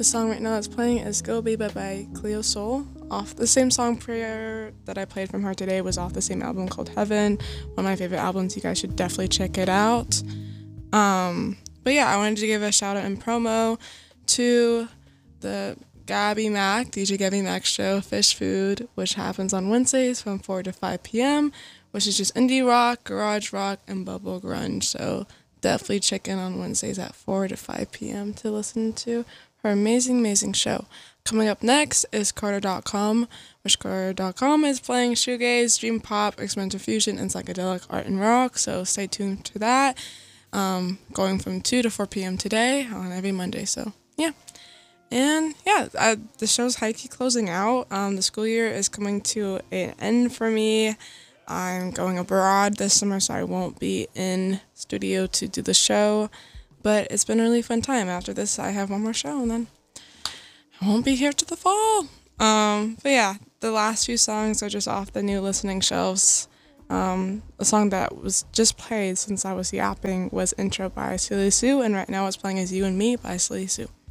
The song right now that's playing is Go Baby by Cleo Soul. Off the same song Prayer that I played from her today was off the same album called Heaven. One of my favorite albums. You guys should definitely check it out. But yeah, I wanted to give a shout out and promo to the Gabby Mac, DJ Gabby Mac show, Fish Food, which happens on Wednesdays from 4 to 5 p.m., which is just indie rock, garage rock, and bubble grunge. So definitely check in on Wednesdays at 4 to 5 p.m. to listen to her amazing, amazing show. Coming up next is Carter.com, which Carter.com is playing shoegaze, dream pop, experimental fusion, and psychedelic art and rock. So stay tuned to that. Going from 2 to 4 p.m. today on every Monday. So yeah. And yeah, the show's high-key closing out. The school year is coming to an end for me. I'm going abroad this summer, so I won't be in studio to do the show. But it's been a really fun time. After this, I have one more show, and then I won't be here to the fall. But yeah, the last few songs are just off the new listening shelves. A song that was just played since I was yapping was Intro by Silly Sue, and right now it's playing as You and Me by Silly Sue.